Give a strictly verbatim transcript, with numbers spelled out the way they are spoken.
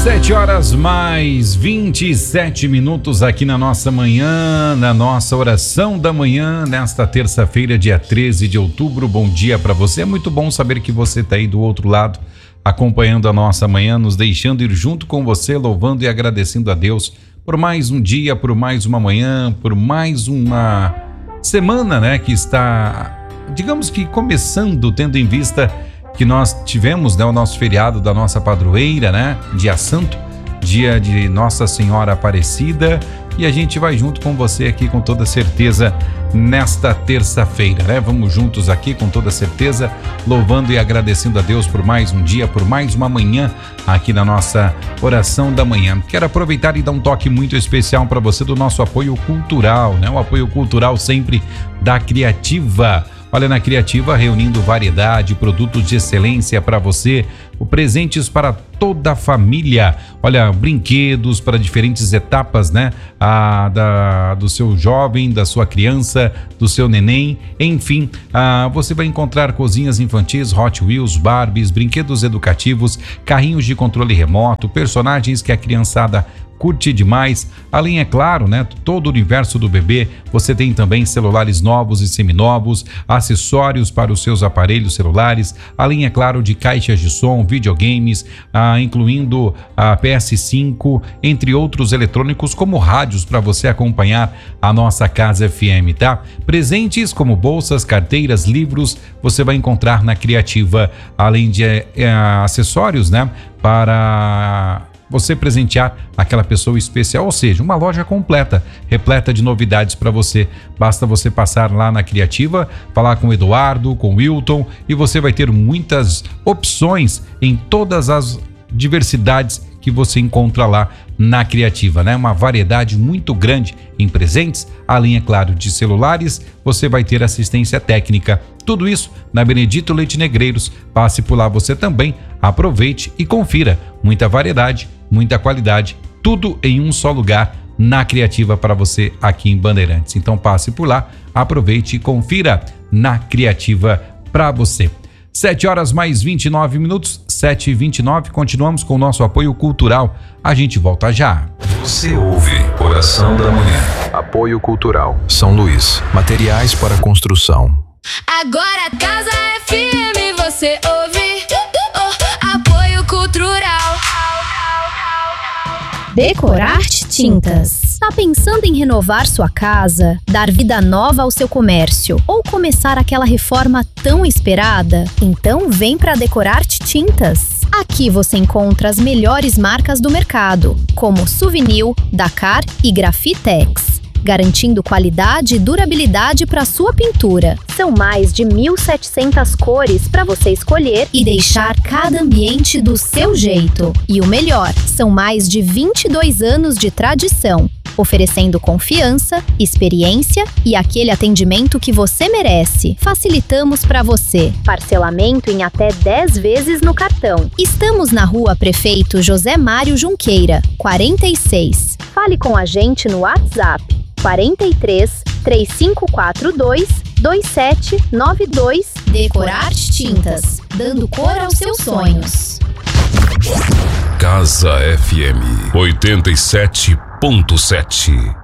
sete horas mais vinte e sete minutos aqui na nossa manhã, na nossa oração da manhã, nesta terça-feira, dia treze de outubro. Bom dia para você. É muito bom saber que você está aí do outro lado, acompanhando a nossa manhã, nos deixando ir junto com você, louvando e agradecendo a Deus por mais um dia, por mais uma manhã, por mais uma semana, né, que está, digamos que começando, tendo em vista que nós tivemos, né, o nosso feriado da nossa padroeira, né, dia santo, dia de Nossa Senhora Aparecida, e a gente vai junto com você aqui com toda certeza nesta terça-feira, né? Vamos juntos aqui com toda certeza, louvando e agradecendo a Deus por mais um dia, por mais uma manhã aqui na nossa oração da manhã. Quero aproveitar e dar um toque muito especial para você do nosso apoio cultural, né? O apoio cultural sempre da Criativa. Olha, na Criativa, reunindo variedade, produtos de excelência para você, presentes para toda a família. Olha, brinquedos para diferentes etapas, né? Ah, da, do seu jovem, da sua criança, do seu neném, enfim. Ah, você vai encontrar cozinhas infantis, Hot Wheels, Barbies, brinquedos educativos, carrinhos de controle remoto, personagens que a criançada curte demais. Além, é claro, né, todo o universo do bebê. Você tem também celulares novos e seminovos, acessórios para os seus aparelhos celulares, além, é claro, de caixas de som, videogames, ah, incluindo a P S cinco, entre outros eletrônicos, como rádios para você acompanhar a nossa Casa F M, tá? Presentes como bolsas, carteiras, livros, você vai encontrar na Criativa, além de é, acessórios, né, para você presentear aquela pessoa especial, ou seja, uma loja completa, repleta de novidades para você. Basta você passar lá na Criativa, falar com o Eduardo, com o Wilton, e você vai ter muitas opções em todas as diversidades que você encontra lá na Criativa, né? Uma variedade muito grande em presentes, além, é claro, de celulares. Você vai ter assistência técnica. Tudo isso na Benedito Leite Negreiros. Passe por lá você também, aproveite e confira. Muita variedade, muita qualidade, tudo em um só lugar na Criativa para você aqui em Bandeirantes. Então passe por lá, aproveite e confira na Criativa para você. sete horas mais vinte e nove minutos, sete e vinte e nove, continuamos com o nosso apoio cultural. A gente volta já. Você ouve Oração da Manhã. Apoio Cultural São Luís, materiais para construção. Agora a Casa F M você ouve. Oh, apoio cultural. Decorarte Tintas. Tá pensando em renovar sua casa, dar vida nova ao seu comércio ou começar aquela reforma tão esperada? Então vem para Decorarte Tintas. Aqui você encontra as melhores marcas do mercado, como Suvinil, Dakar e Grafitex, garantindo qualidade e durabilidade para sua pintura. São mais de mil e setecentas cores para você escolher e deixar cada ambiente do seu jeito. E o melhor, são mais de vinte e dois anos de tradição, oferecendo confiança, experiência e aquele atendimento que você merece. Facilitamos para você. Parcelamento em até dez vezes no cartão. Estamos na Rua Prefeito José Mário Junqueira, quarenta e seis. Fale com a gente no WhatsApp quarenta e três, três cinco quatro dois, dois sete nove dois. Decorarte Tintas, dando cor aos seus sonhos. Casa F M oitenta e sete ponto sete.